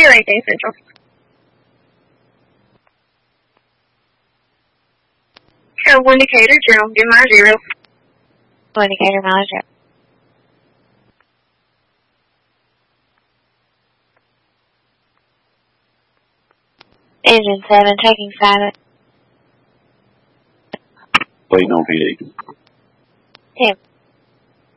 Pier 18 Central. Travel indicator 0, get my 0. Indicator mileage 0. Engine 7, taking silent. Waiting on PD. 10.